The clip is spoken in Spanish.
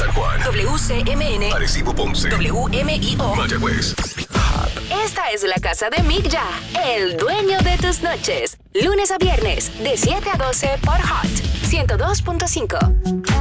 San Juan, WCMN, Arecibo, Ponce, WMIO, Mayagüez. Esta es la casa de Migya, el dueño de tus noches. Lunes a viernes, de 7 a 12 por Hot 102.5.